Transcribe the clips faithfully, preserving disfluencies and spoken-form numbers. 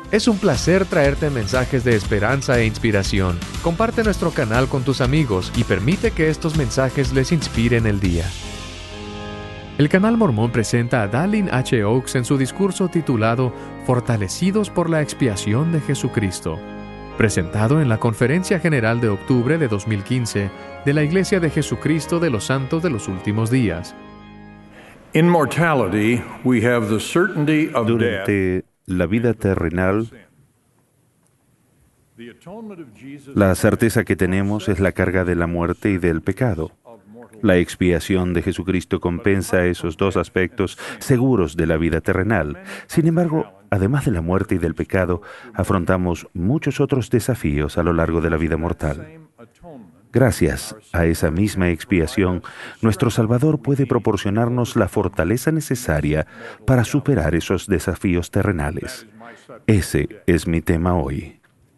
Es un placer traerte mensajes de esperanza e inspiración. Comparte nuestro canal con tus amigos y permite que estos mensajes les inspiren el día. El Canal Mormón presenta a Dallin H. Oaks en su discurso titulado Fortalecidos por la expiación de Jesucristo, presentado en la Conferencia General de octubre de dos mil quince de la Iglesia de Jesucristo de los Santos de los Últimos Días. Durante la vida terrenal, la certeza que tenemos es la carga de la muerte y del pecado. La expiación de Jesucristo compensa esos dos aspectos seguros de la vida terrenal. Sin embargo, además de la muerte y del pecado, afrontamos muchos otros desafíos a lo largo de la vida mortal. Gracias a esa misma expiación, nuestro Salvador puede proporcionarnos la fortaleza necesaria para superar esos desafíos terrenales. Ese es mi tema hoy.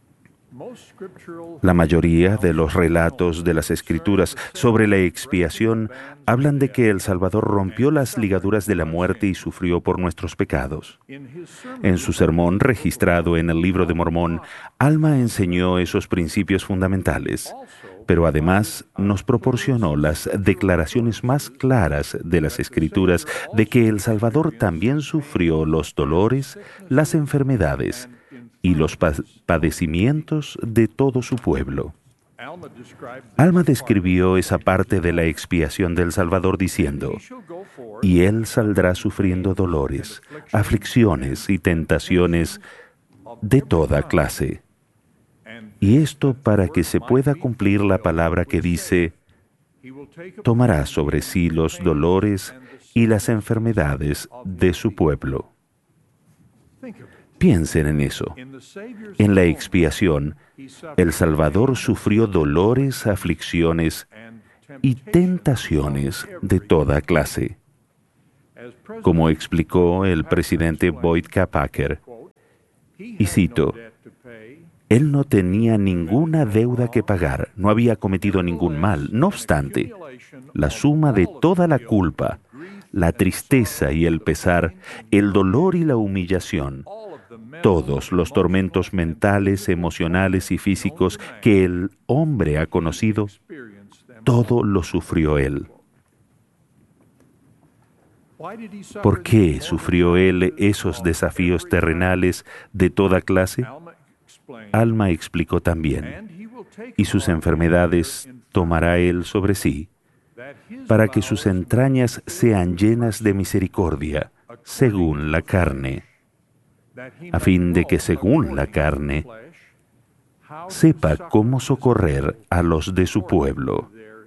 La mayoría de los relatos de las Escrituras sobre la expiación hablan de que el Salvador rompió las ligaduras de la muerte y sufrió por nuestros pecados. En su sermón registrado en el Libro de Mormón, Alma enseñó esos principios fundamentales, pero además nos proporcionó las declaraciones más claras de las Escrituras de que el Salvador también sufrió los dolores, las enfermedades y los padecimientos de todo su pueblo. Alma describió esa parte de la expiación del Salvador diciendo, «Y Él saldrá sufriendo dolores, aflicciones y tentaciones de toda clase». Y esto para que se pueda cumplir la palabra que dice, «Tomará sobre sí los dolores y las enfermedades de su pueblo». Piensen en eso. En la expiación, el Salvador sufrió dolores, aflicciones y tentaciones de toda clase. Como explicó el presidente Boyd K. Packer, y cito, «Él no tenía ninguna deuda que pagar, no había cometido ningún mal. No obstante, la suma de toda la culpa, la tristeza y el pesar, el dolor y la humillación, todos los tormentos mentales, emocionales y físicos que el hombre ha conocido, todo lo sufrió Él». ¿Por qué sufrió Él esos desafíos terrenales de toda clase? Alma explicó también, «Y sus enfermedades tomará Él sobre sí, para que sus entrañas sean llenas de misericordia, según la carne, a fin de que según la carne sepa cómo socorrer a los de su pueblo,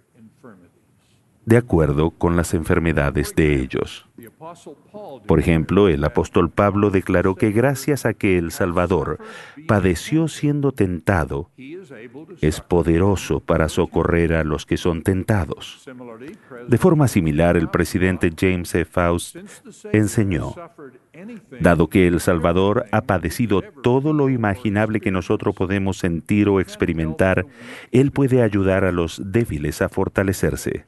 de acuerdo con las enfermedades de ellos». Por ejemplo, el apóstol Pablo declaró que gracias a que el Salvador padeció siendo tentado, es poderoso para socorrer a los que son tentados. De forma similar, el presidente James E. Faust enseñó, «Dado que el Salvador ha padecido todo lo imaginable que nosotros podemos sentir o experimentar, Él puede ayudar a los débiles a fortalecerse».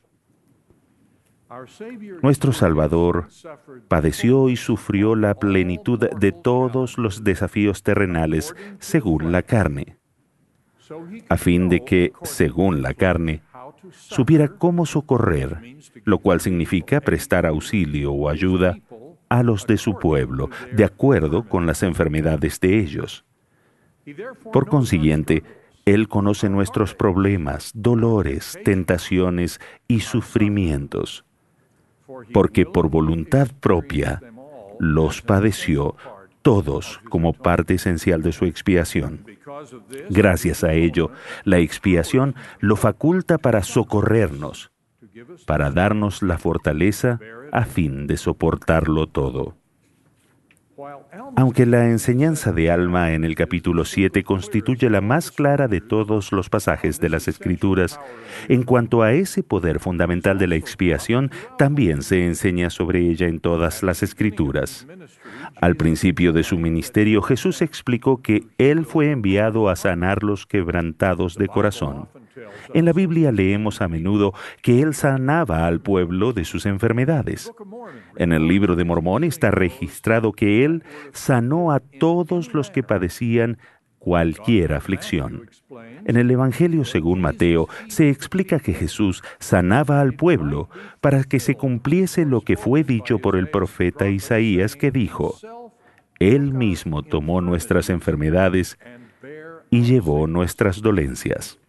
Nuestro Salvador padeció y sufrió la plenitud de todos los desafíos terrenales según la carne, a fin de que, según la carne, supiera cómo socorrer, lo cual significa prestar auxilio o ayuda a los de su pueblo, de acuerdo con las enfermedades de ellos. Por consiguiente, Él conoce nuestros problemas, dolores, tentaciones y sufrimientos, porque por voluntad propia los padeció todos como parte esencial de su expiación. Gracias a ello, la expiación lo faculta para socorrernos, para darnos la fortaleza a fin de soportarlo todo. Aunque la enseñanza de Alma en el capítulo siete constituye la más clara de todos los pasajes de las Escrituras, en cuanto a ese poder fundamental de la expiación, también se enseña sobre ella en todas las Escrituras. Al principio de su ministerio, Jesús explicó que Él fue enviado a sanar los quebrantados de corazón. En la Biblia leemos a menudo que Él sanaba al pueblo de sus enfermedades. En el Libro de Mormón está registrado que Él sanó a todos los que padecían cualquier aflicción. En el Evangelio según Mateo se explica que Jesús sanaba al pueblo para que se cumpliese lo que fue dicho por el profeta Isaías, que dijo: Él mismo tomó nuestras enfermedades y llevó nuestras dolencias.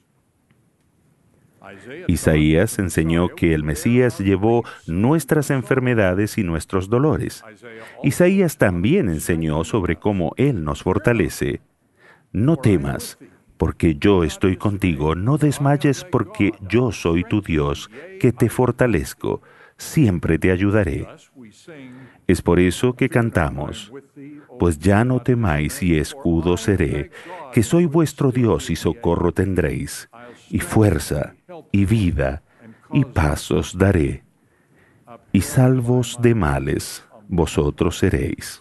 Isaías enseñó que el Mesías llevó nuestras enfermedades y nuestros dolores. Isaías también enseñó sobre cómo Él nos fortalece. No temas, porque yo estoy contigo. No desmayes, porque yo soy tu Dios, que te fortalezco. Siempre te ayudaré. Es por eso que cantamos: pues ya no temáis y escudo seré, que soy vuestro Dios y socorro tendréis, y fuerza, y vida, y paz os daré, y salvos de males vosotros seréis.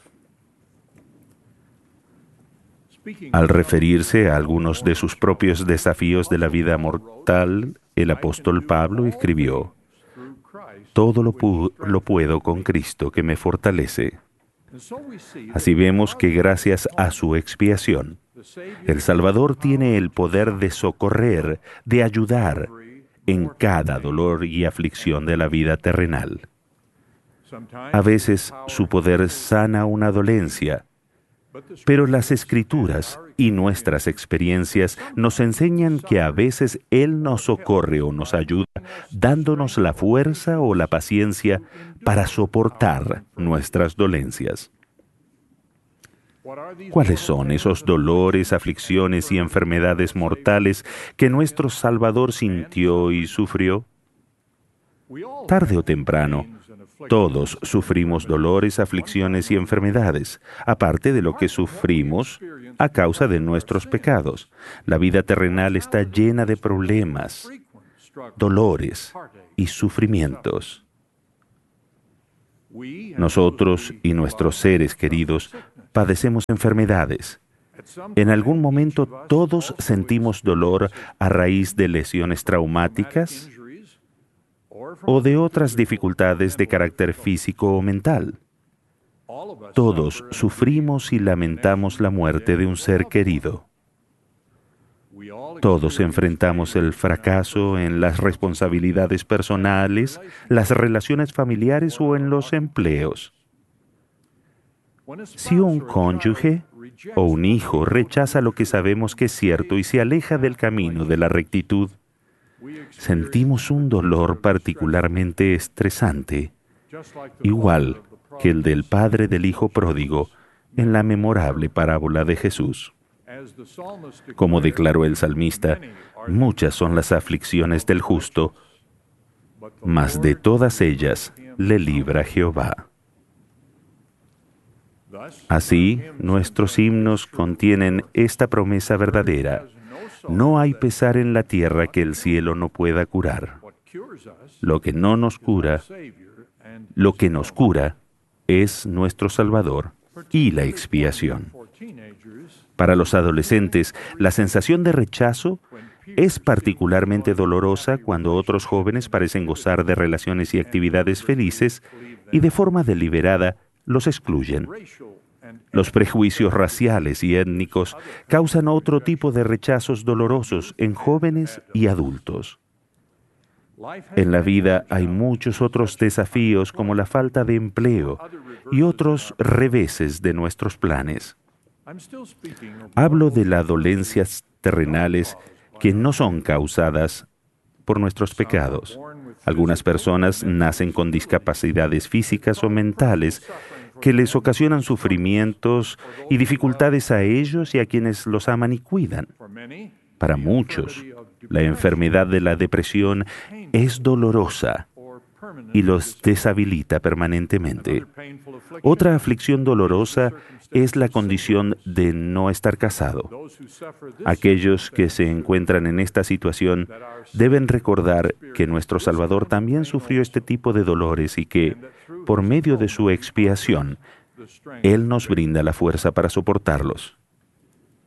Al referirse a algunos de sus propios desafíos de la vida mortal, el apóstol Pablo escribió: todo lo, pu- lo puedo con Cristo que me fortalece. Así vemos que gracias a su expiación, el Salvador tiene el poder de socorrer, de ayudar en cada dolor y aflicción de la vida terrenal. A veces su poder sana una dolencia, pero las Escrituras y nuestras experiencias nos enseñan que a veces Él nos socorre o nos ayuda, dándonos la fuerza o la paciencia para soportar nuestras dolencias. ¿Cuáles son esos dolores, aflicciones y enfermedades mortales que nuestro Salvador sintió y sufrió? Tarde o temprano, todos sufrimos dolores, aflicciones y enfermedades, aparte de lo que sufrimos a causa de nuestros pecados. La vida terrenal está llena de problemas, dolores y sufrimientos. Nosotros y nuestros seres queridos padecemos enfermedades. En algún momento todos sentimos dolor a raíz de lesiones traumáticas o de otras dificultades de carácter físico o mental. Todos sufrimos y lamentamos la muerte de un ser querido. Todos enfrentamos el fracaso en las responsabilidades personales, las relaciones familiares o en los empleos. Si un cónyuge o un hijo rechaza lo que sabemos que es cierto y se aleja del camino de la rectitud, sentimos un dolor particularmente estresante, igual que el del padre del hijo pródigo en la memorable parábola de Jesús. Como declaró el salmista, muchas son las aflicciones del justo, mas de todas ellas le libra Jehová. Así, nuestros himnos contienen esta promesa verdadera: no hay pesar en la tierra que el cielo no pueda curar. Lo que no nos cura, lo que nos cura es nuestro Salvador y la expiación. Para los adolescentes, la sensación de rechazo es particularmente dolorosa cuando otros jóvenes parecen gozar de relaciones y actividades felices y de forma deliberada los excluyen. Los prejuicios raciales y étnicos causan otro tipo de rechazos dolorosos en jóvenes y adultos. En la vida hay muchos otros desafíos como la falta de empleo y otros reveses de nuestros planes. Hablo de las dolencias terrenales que no son causadas por nuestros pecados. Algunas personas nacen con discapacidades físicas o mentales que les ocasionan sufrimientos y dificultades a ellos y a quienes los aman y cuidan. Para muchos, la enfermedad de la depresión es dolorosa y los deshabilita permanentemente. Otra aflicción dolorosa es la condición de no estar casado. Aquellos que se encuentran en esta situación deben recordar que nuestro Salvador también sufrió este tipo de dolores y que, por medio de su expiación, Él nos brinda la fuerza para soportarlos.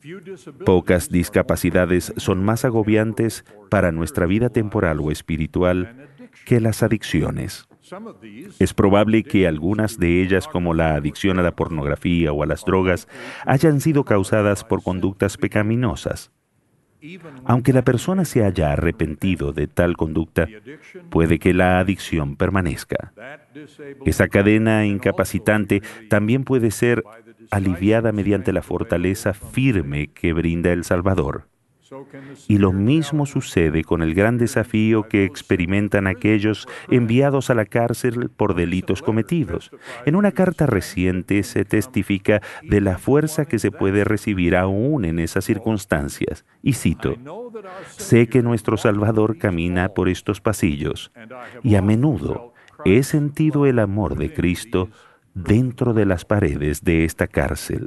Pocas discapacidades son más agobiantes para nuestra vida temporal o espiritual que las adicciones. Es probable que algunas de ellas, como la adicción a la pornografía o a las drogas, hayan sido causadas por conductas pecaminosas. Aunque la persona se haya arrepentido de tal conducta, puede que la adicción permanezca. Esa cadena incapacitante también puede ser aliviada mediante la fortaleza firme que brinda el Salvador. Y lo mismo sucede con el gran desafío que experimentan aquellos enviados a la cárcel por delitos cometidos. En una carta reciente se testifica de la fuerza que se puede recibir aún en esas circunstancias. Y cito: «Sé que nuestro Salvador camina por estos pasillos, y a menudo he sentido el amor de Cristo dentro de las paredes de esta cárcel».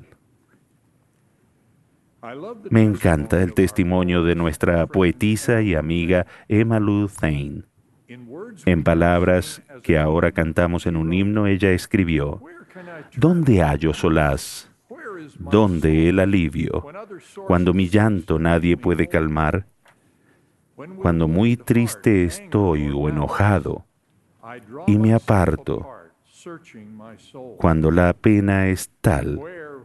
Me encanta el testimonio de nuestra poetisa y amiga Emma Lou Thane. En palabras que ahora cantamos en un himno, ella escribió: «¿Dónde hallo solaz? ¿Dónde el alivio? Cuando mi llanto nadie puede calmar, cuando muy triste estoy o enojado y me aparto, cuando la pena es tal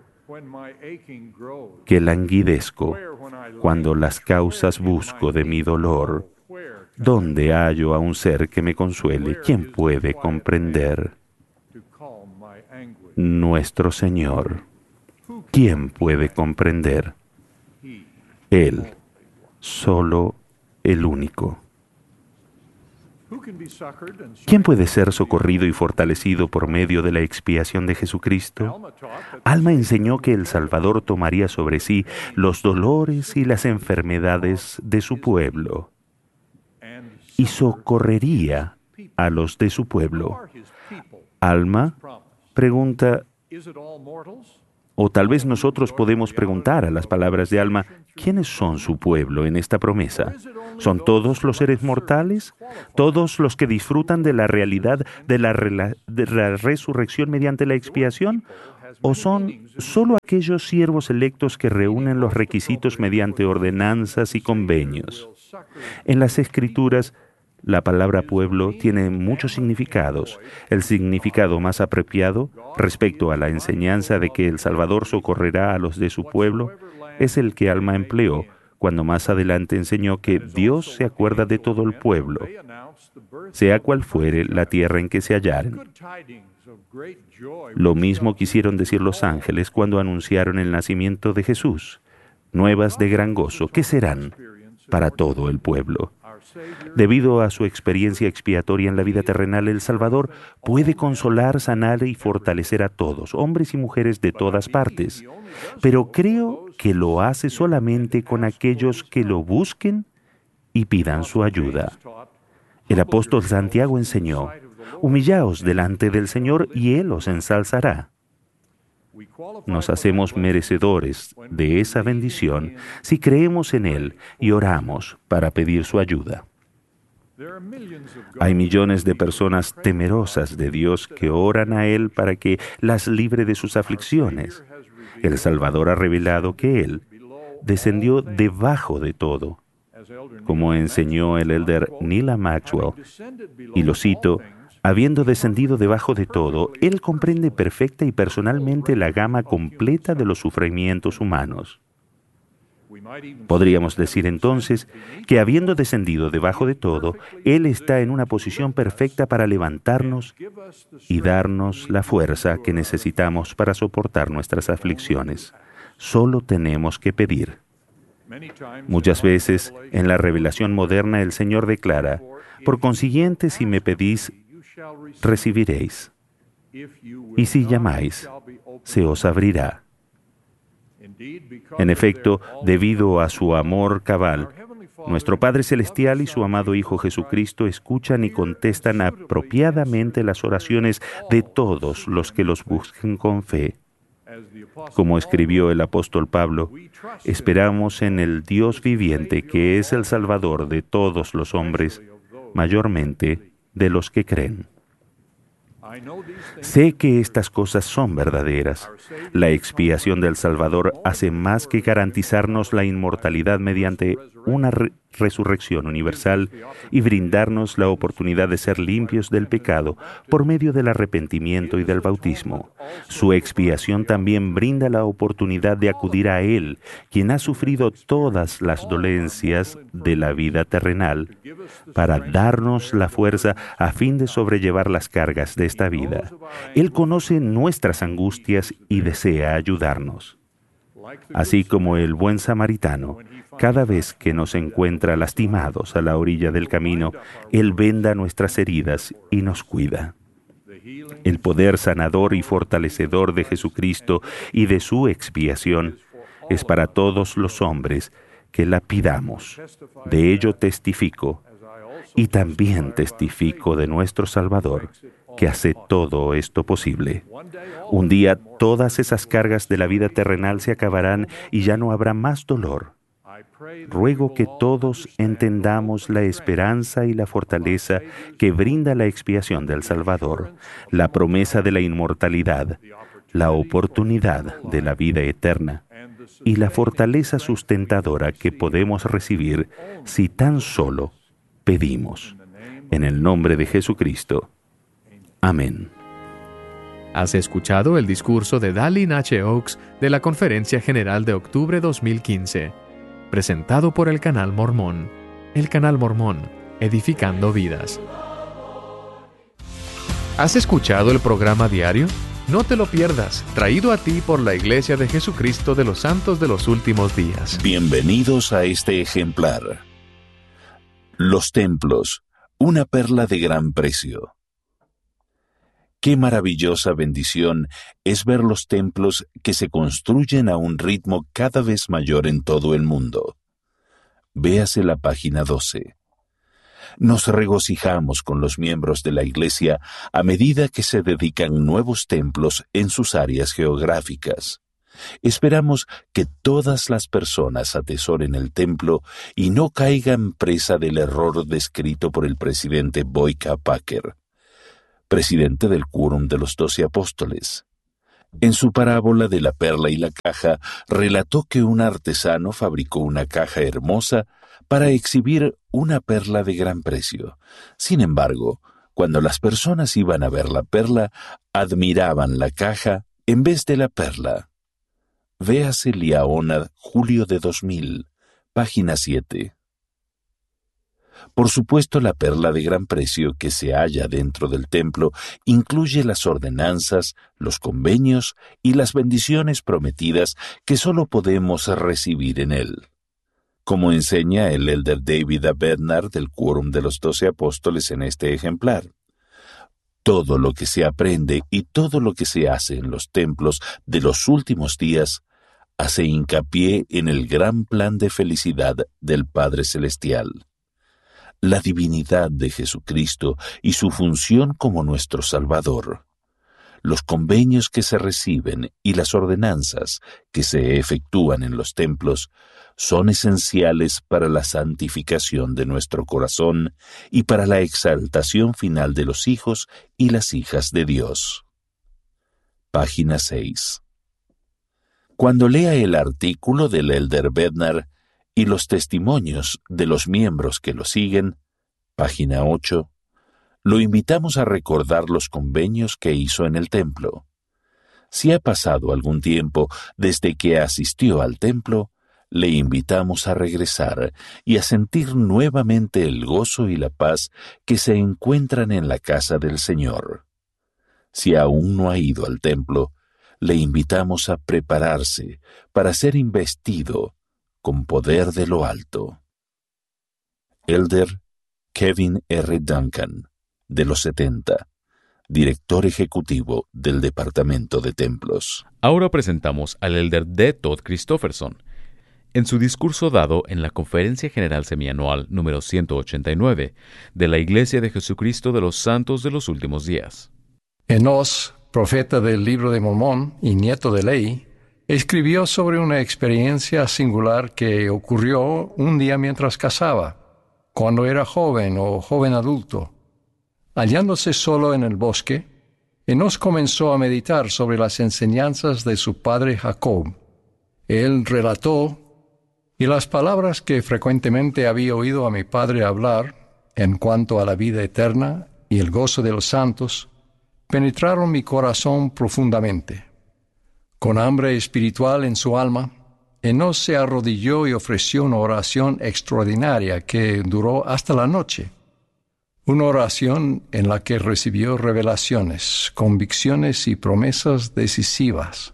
que languidezco, cuando las causas busco de mi dolor, ¿dónde hallo a un ser que me consuele? ¿Quién puede comprender? Nuestro Señor. ¿Quién puede comprender? Él, solo el único. ¿Quién puede ser socorrido y fortalecido por medio de la expiación de Jesucristo? Alma enseñó que el Salvador tomaría sobre sí los dolores y las enfermedades de su pueblo y socorrería a los de su pueblo. Alma pregunta, o tal vez nosotros podemos preguntar a las palabras de Alma, ¿quiénes son su pueblo en esta promesa? ¿Son todos los seres mortales? ¿Todos los que disfrutan de la realidad de la, rela- de la resurrección mediante la expiación? ¿O son solo aquellos siervos electos que reúnen los requisitos mediante ordenanzas y convenios? En las Escrituras, la palabra pueblo tiene muchos significados. El significado más apropiado respecto a la enseñanza de que el Salvador socorrerá a los de su pueblo es el que Alma empleó cuando más adelante enseñó que Dios se acuerda de todo el pueblo, sea cual fuere la tierra en que se hallaren. Lo mismo quisieron decir los ángeles cuando anunciaron el nacimiento de Jesús. Nuevas de gran gozo, que serán para todo el pueblo. Debido a su experiencia expiatoria en la vida terrenal, el Salvador puede consolar, sanar y fortalecer a todos, hombres y mujeres de todas partes. Pero creo que lo hace solamente con aquellos que lo busquen y pidan su ayuda. El apóstol Santiago enseñó: «Humillaos delante del Señor y Él os ensalzará». Nos hacemos merecedores de esa bendición si creemos en Él y oramos para pedir su ayuda. Hay millones de personas temerosas de Dios que oran a Él para que las libre de sus aflicciones. El Salvador ha revelado que Él descendió debajo de todo, como enseñó el elder Neil Maxwell, y lo cito: «Habiendo descendido debajo de todo, Él comprende perfecta y personalmente la gama completa de los sufrimientos humanos». Podríamos decir entonces que habiendo descendido debajo de todo, Él está en una posición perfecta para levantarnos y darnos la fuerza que necesitamos para soportar nuestras aflicciones. Solo tenemos que pedir. Muchas veces, en la revelación moderna, el Señor declara: «Por consiguiente, si me pedís, recibiréis. Y si llamáis, se os abrirá». En efecto, debido a su amor cabal, nuestro Padre Celestial y su amado Hijo Jesucristo escuchan y contestan apropiadamente las oraciones de todos los que los busquen con fe. Como escribió el apóstol Pablo, esperamos en el Dios viviente, que es el Salvador de todos los hombres, mayormente de los que creen. Sé que estas cosas son verdaderas. La expiación del Salvador hace más que garantizarnos la inmortalidad mediante una re- resurrección universal y brindarnos la oportunidad de ser limpios del pecado por medio del arrepentimiento y del bautismo. Su expiación también brinda la oportunidad de acudir a Él, quien ha sufrido todas las dolencias de la vida terrenal, para darnos la fuerza a fin de sobrellevar las cargas de esta vida. Él conoce nuestras angustias y desea ayudarnos. Así como el buen samaritano, cada vez que nos encuentra lastimados a la orilla del camino, Él venda nuestras heridas y nos cuida. El poder sanador y fortalecedor de Jesucristo y de su expiación es para todos los hombres que la pidamos. De ello testifico, y también testifico de nuestro Salvador, que hace todo esto posible. Un día todas esas cargas de la vida terrenal se acabarán y ya no habrá más dolor. Ruego que todos entendamos la esperanza y la fortaleza que brinda la expiación del Salvador, la promesa de la inmortalidad, la oportunidad de la vida eterna y la fortaleza sustentadora que podemos recibir si tan solo pedimos. En el nombre de Jesucristo. Amén. Has escuchado el discurso de Dallin H. Oaks de la Conferencia General de octubre dos mil quince, presentado por el Canal Mormón. El Canal Mormón, edificando vidas. ¿Has escuchado el programa diario? No te lo pierdas, traído a ti por la Iglesia de Jesucristo de los Santos de los Últimos Días. Bienvenidos a este ejemplar. Los templos, una perla de gran precio. Qué maravillosa bendición es ver los templos que se construyen a un ritmo cada vez mayor en todo el mundo. Véase la página doce. Nos regocijamos con los miembros de la Iglesia a medida que se dedican nuevos templos en sus áreas geográficas. Esperamos que todas las personas atesoren el templo y no caigan presa del error descrito por el presidente Boyka Packer, presidente del Quórum de los Doce Apóstoles. En su parábola de la perla y la caja, relató que un artesano fabricó una caja hermosa para exhibir una perla de gran precio. Sin embargo, cuando las personas iban a ver la perla, admiraban la caja en vez de la perla. Véase Liaona, julio de dos mil, página siete. Por supuesto, la perla de gran precio que se halla dentro del templo incluye las ordenanzas, los convenios y las bendiciones prometidas que solo podemos recibir en él. Como enseña el elder David A. Bednar del Quórum de los Doce Apóstoles en este ejemplar, todo lo que se aprende y todo lo que se hace en los templos de los últimos días hace hincapié en el gran plan de felicidad del Padre Celestial, la divinidad de Jesucristo y su función como nuestro Salvador, los convenios que se reciben y las ordenanzas que se efectúan en los templos son esenciales para la santificación de nuestro corazón y para la exaltación final de los hijos y las hijas de Dios. Página seis. Cuando lea el artículo del elder Bednar y los testimonios de los miembros que lo siguen, página ocho, lo invitamos a recordar los convenios que hizo en el templo. Si ha pasado algún tiempo desde que asistió al templo, le invitamos a regresar y a sentir nuevamente el gozo y la paz que se encuentran en la casa del Señor. Si aún no ha ido al templo, le invitamos a prepararse para ser investido con poder de lo alto. Elder Kevin R. Duncan, de los setenta, director ejecutivo del Departamento de Templos. Ahora presentamos al elder D. Todd Christofferson, en su discurso dado en la Conferencia General Semianual número ciento ochenta y nueve de la Iglesia de Jesucristo de los Santos de los Últimos Días. Enos, profeta del Libro de Mormón y nieto de Ley, escribió sobre una experiencia singular que ocurrió un día mientras cazaba, cuando era joven o joven adulto. Hallándose solo en el bosque, y nos comenzó a meditar sobre las enseñanzas de su padre Jacob. Él relató, y las palabras que frecuentemente había oído a mi padre hablar en cuanto a la vida eterna y el gozo de los santos, penetraron mi corazón profundamente. Con hambre espiritual en su alma, Enos se arrodilló y ofreció una oración extraordinaria que duró hasta la noche. Una oración en la que recibió revelaciones, convicciones y promesas decisivas.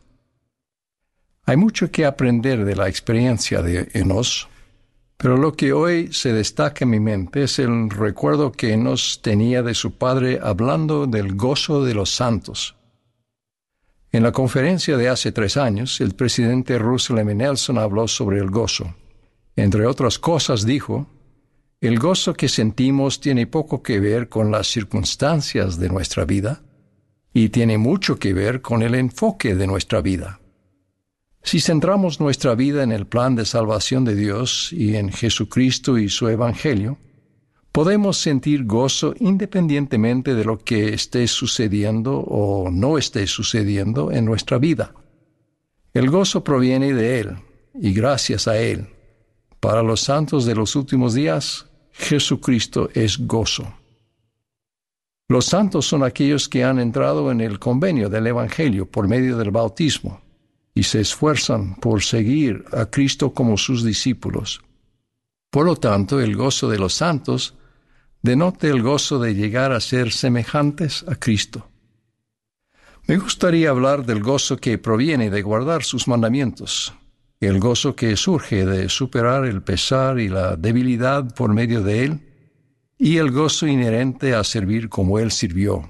Hay mucho que aprender de la experiencia de Enos, pero lo que hoy se destaca en mi mente es el recuerdo que Enos tenía de su padre hablando del gozo de los santos. En la conferencia de hace tres años, el presidente Russell M. Nelson habló sobre el gozo. Entre otras cosas dijo, el gozo que sentimos tiene poco que ver con las circunstancias de nuestra vida y tiene mucho que ver con el enfoque de nuestra vida. Si centramos nuestra vida en el plan de salvación de Dios y en Jesucristo y su Evangelio, podemos sentir gozo independientemente de lo que esté sucediendo o no esté sucediendo en nuestra vida. El gozo proviene de Él y gracias a Él. Para los santos de los últimos días, Jesucristo es gozo. Los santos son aquellos que han entrado en el convenio del Evangelio por medio del bautismo y se esfuerzan por seguir a Cristo como sus discípulos. Por lo tanto, el gozo de los santos denota el gozo de llegar a ser semejantes a Cristo. Me gustaría hablar del gozo que proviene de guardar sus mandamientos, el gozo que surge de superar el pesar y la debilidad por medio de Él, y el gozo inherente a servir como Él sirvió.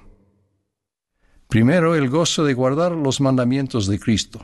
Primero, el gozo de guardar los mandamientos de Cristo.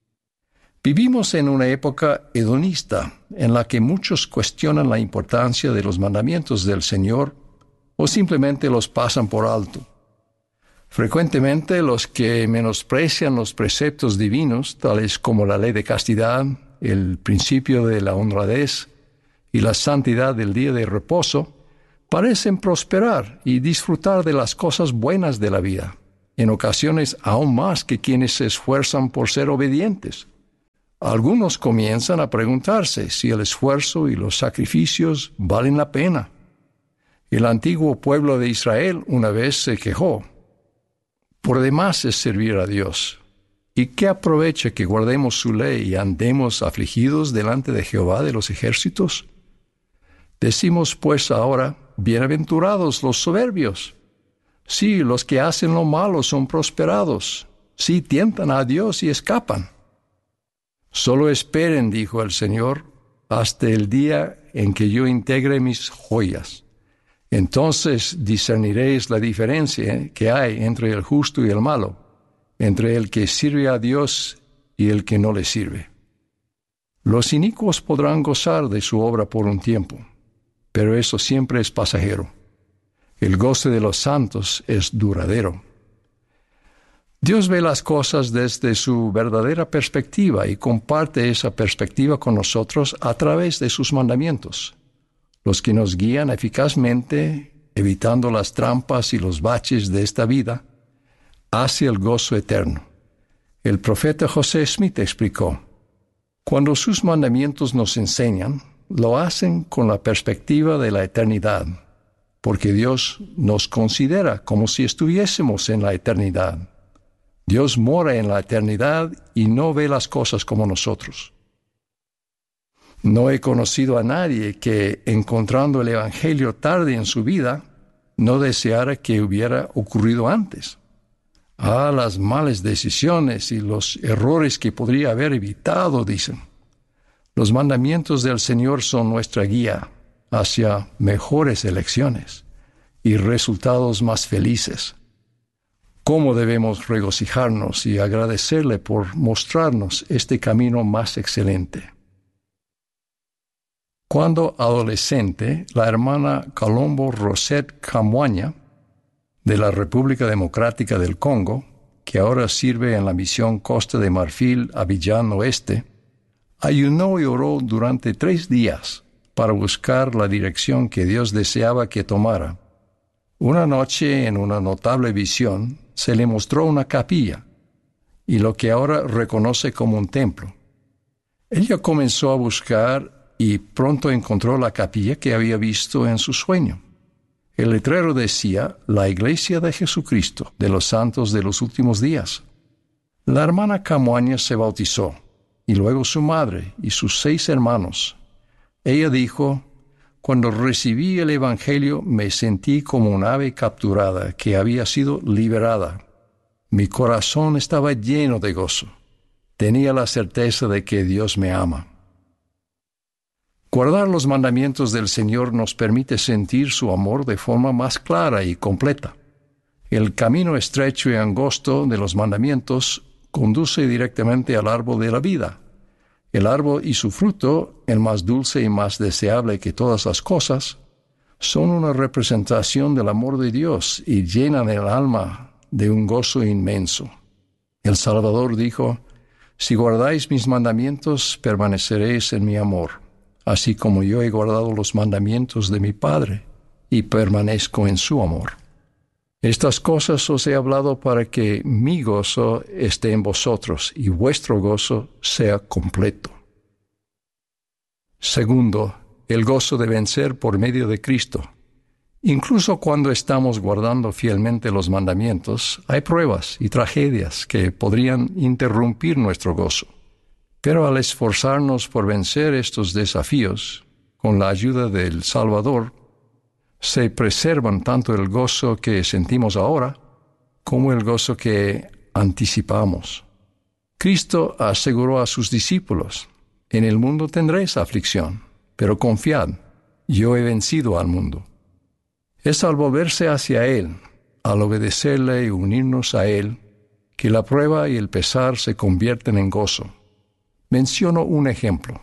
Vivimos en una época hedonista en la que muchos cuestionan la importancia de los mandamientos del Señor o simplemente los pasan por alto. Frecuentemente los que menosprecian los preceptos divinos, tales como la ley de castidad, el principio de la honradez y la santidad del día de reposo, parecen prosperar y disfrutar de las cosas buenas de la vida, en ocasiones aún más que quienes se esfuerzan por ser obedientes. Algunos comienzan a preguntarse si el esfuerzo y los sacrificios valen la pena. El antiguo pueblo de Israel una vez se quejó. Por demás es servir a Dios. ¿Y qué aprovecha que guardemos su ley y andemos afligidos delante de Jehová de los ejércitos? Decimos pues ahora, bienaventurados los soberbios. Sí, los que hacen lo malo son prosperados. Sí, tientan a Dios y escapan. Solo esperen, dijo el Señor, hasta el día en que yo integre mis joyas. Entonces discerniréis la diferencia que hay entre el justo y el malo, entre el que sirve a Dios y el que no le sirve. Los inicuos podrán gozar de su obra por un tiempo, pero eso siempre es pasajero. El goce de los santos es duradero. Dios ve las cosas desde su verdadera perspectiva y comparte esa perspectiva con nosotros a través de sus mandamientos, los que nos guían eficazmente, evitando las trampas y los baches de esta vida, hacia el gozo eterno. El profeta José Smith explicó, cuando sus mandamientos nos enseñan, lo hacen con la perspectiva de la eternidad, porque Dios nos considera como si estuviésemos en la eternidad. Dios mora en la eternidad y no ve las cosas como nosotros. No he conocido a nadie que, encontrando el Evangelio tarde en su vida, no deseara que hubiera ocurrido antes. Ah, las malas decisiones y los errores que podría haber evitado, dicen. Los mandamientos del Señor son nuestra guía hacia mejores elecciones y resultados más felices. ¿Cómo debemos regocijarnos y agradecerle por mostrarnos este camino más excelente? Cuando adolescente, la hermana Colombo Rosette Kamwanya, de la República Democrática del Congo, que ahora sirve en la misión Costa de Marfil, Abiyán Oeste, ayunó y oró durante tres días para buscar la dirección que Dios deseaba que tomara. Una noche, en una notable visión, se le mostró una capilla y lo que ahora reconoce como un templo. Ella comenzó a buscar y pronto encontró la capilla que había visto en su sueño. El letrero decía: La Iglesia de Jesucristo de los Santos de los Últimos Días. La hermana Camoaña se bautizó, y luego su madre y sus seis hermanos. Ella dijo: Cuando recibí el Evangelio me sentí como un ave capturada que había sido liberada. Mi corazón estaba lleno de gozo. Tenía la certeza de que Dios me ama. Guardar los mandamientos del Señor nos permite sentir su amor de forma más clara y completa. El camino estrecho y angosto de los mandamientos conduce directamente al árbol de la vida. El árbol y su fruto, el más dulce y más deseable que todas las cosas, son una representación del amor de Dios y llenan el alma de un gozo inmenso. El Salvador dijo: Si guardáis mis mandamientos, permaneceréis en mi amor, así como yo he guardado los mandamientos de mi Padre y permanezco en su amor. Estas cosas os he hablado para que mi gozo esté en vosotros y vuestro gozo sea completo. Segundo, el gozo de vencer por medio de Cristo. Incluso cuando estamos guardando fielmente los mandamientos, hay pruebas y tragedias que podrían interrumpir nuestro gozo. Pero al esforzarnos por vencer estos desafíos, con la ayuda del Salvador, se preservan tanto el gozo que sentimos ahora como el gozo que anticipamos. Cristo aseguró a sus discípulos: En el mundo tendréis aflicción, pero confiad, yo he vencido al mundo. Es al volverse hacia Él, al obedecerle y unirnos a Él, que la prueba y el pesar se convierten en gozo. Menciono un ejemplo.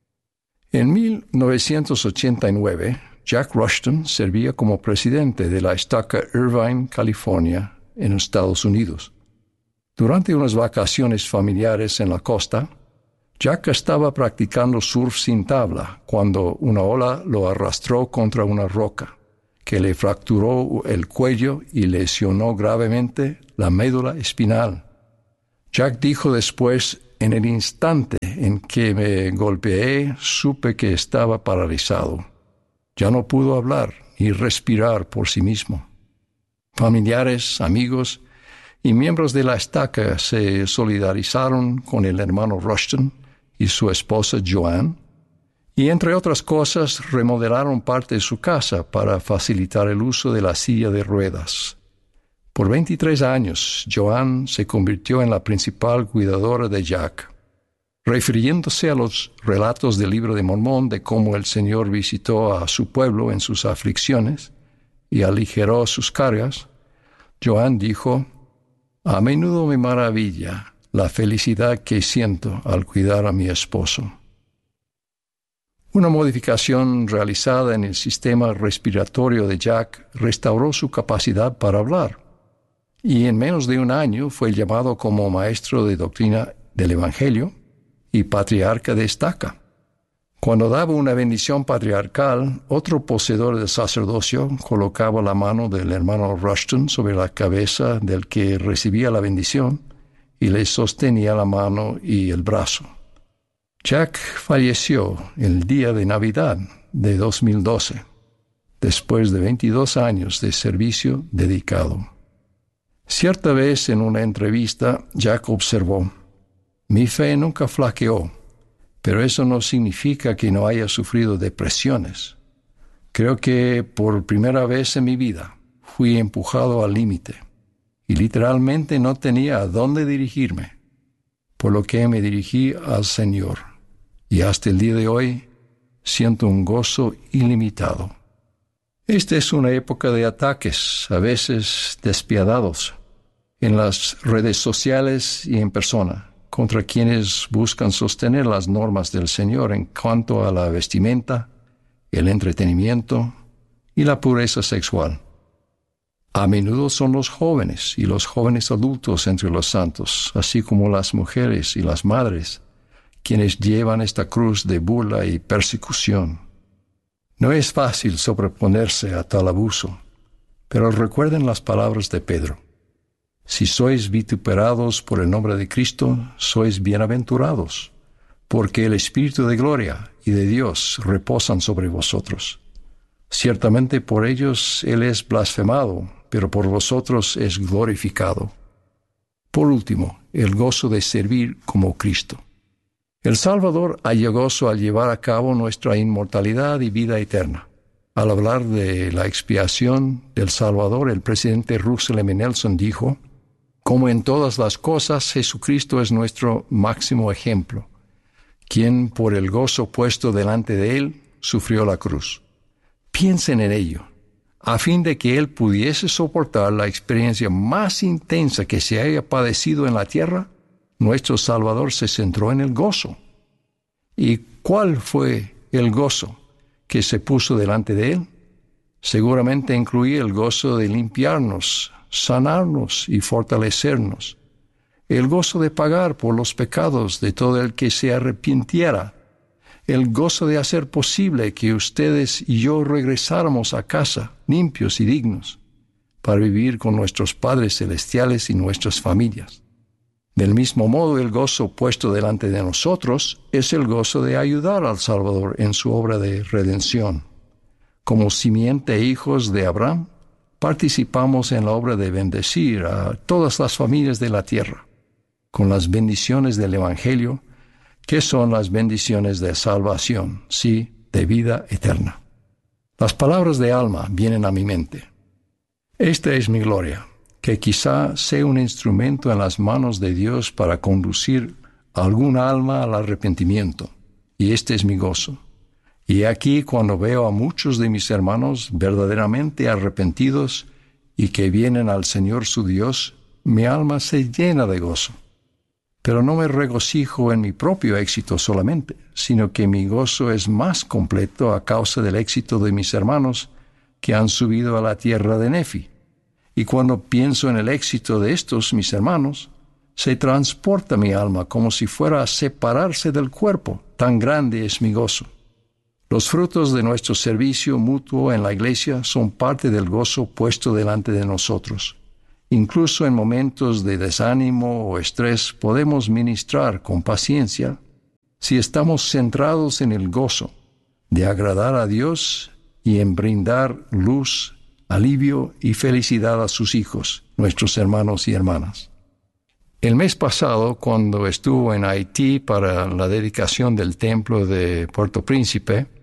En mil novecientos ochenta y nueve, Jack Rushton servía como presidente de la estaca Irvine, California, en Estados Unidos. Durante unas vacaciones familiares en la costa, Jack estaba practicando surf sin tabla cuando una ola lo arrastró contra una roca, que le fracturó el cuello y lesionó gravemente la médula espinal. Jack dijo después: En el instante en que me golpeé, supe que estaba paralizado. Ya no pudo hablar ni respirar por sí mismo. Familiares, amigos y miembros de la estaca se solidarizaron con el hermano Rushton y su esposa Joanne, y entre otras cosas remodelaron parte de su casa para facilitar el uso de la silla de ruedas. Por veintitrés años, Joanne se convirtió en la principal cuidadora de Jack. Refiriéndose a los relatos del Libro de Mormón de cómo el Señor visitó a su pueblo en sus aflicciones y aligeró sus cargas, Joanne dijo: A menudo me maravilla la felicidad que siento al cuidar a mi esposo. Una modificación realizada en el sistema respiratorio de Jack restauró su capacidad para hablar, y en menos de un año fue llamado como maestro de doctrina del Evangelio y patriarca de estaca. Cuando daba una bendición patriarcal, otro poseedor del sacerdocio colocaba la mano del hermano Rushton sobre la cabeza del que recibía la bendición y le sostenía la mano y el brazo. Jack falleció el día de Navidad de dos mil doce, después de veintidós años de servicio dedicado. Cierta vez en una entrevista, Jack observó: Mi fe nunca flaqueó, pero eso no significa que no haya sufrido depresiones. Creo que por primera vez en mi vida fui empujado al límite y literalmente no tenía a dónde dirigirme, por lo que me dirigí al Señor, y hasta el día de hoy siento un gozo ilimitado. Esta es una época de ataques, a veces despiadados, en las redes sociales y en persona, contra quienes buscan sostener las normas del Señor en cuanto a la vestimenta, el entretenimiento y la pureza sexual. A menudo son los jóvenes y los jóvenes adultos entre los santos, así como las mujeres y las madres, quienes llevan esta cruz de burla y persecución. No es fácil sobreponerse a tal abuso, pero recuerden las palabras de Pedro: Si sois vituperados por el nombre de Cristo, sois bienaventurados, porque el Espíritu de gloria y de Dios reposan sobre vosotros. Ciertamente por ellos Él es blasfemado, pero por vosotros es glorificado. Por último, el gozo de servir como Cristo. El Salvador halla gozo al llevar a cabo nuestra inmortalidad y vida eterna. Al hablar de la expiación del Salvador, el presidente Russell M. Nelson dijo: como en todas las cosas, Jesucristo es nuestro máximo ejemplo, quien por el gozo puesto delante de Él sufrió la cruz. Piensen en ello, a fin de que Él pudiese soportar la experiencia más intensa que se haya padecido en la tierra. Nuestro Salvador se centró en el gozo. ¿Y cuál fue el gozo que se puso delante de Él? Seguramente incluía el gozo de limpiarnos, sanarnos y fortalecernos, el gozo de pagar por los pecados de todo el que se arrepintiera, el gozo de hacer posible que ustedes y yo regresáramos a casa limpios y dignos para vivir con nuestros padres celestiales y nuestras familias. Del mismo modo, el gozo puesto delante de nosotros es el gozo de ayudar al Salvador en su obra de redención. Como simiente e hijos de Abraham, participamos en la obra de bendecir a todas las familias de la tierra con las bendiciones del Evangelio, que son las bendiciones de salvación, sí, de vida eterna. Las palabras de Alma vienen a mi mente. Esta es mi gloria, que quizá sea un instrumento en las manos de Dios para conducir a algún alma al arrepentimiento, y este es mi gozo. Y aquí cuando veo a muchos de mis hermanos verdaderamente arrepentidos y que vienen al Señor su Dios, mi alma se llena de gozo. Pero no me regocijo en mi propio éxito solamente, sino que mi gozo es más completo a causa del éxito de mis hermanos que han subido a la tierra de Nefi. Y cuando pienso en el éxito de estos mis hermanos, se transporta mi alma como si fuera a separarse del cuerpo, tan grande es mi gozo. Los frutos de nuestro servicio mutuo en la iglesia son parte del gozo puesto delante de nosotros. Incluso en momentos de desánimo o estrés podemos ministrar con paciencia si estamos centrados en el gozo de agradar a Dios y en brindar luz, alivio y felicidad a sus hijos, nuestros hermanos y hermanas. El mes pasado, cuando estuvo en Haití para la dedicación del templo de Puerto Príncipe,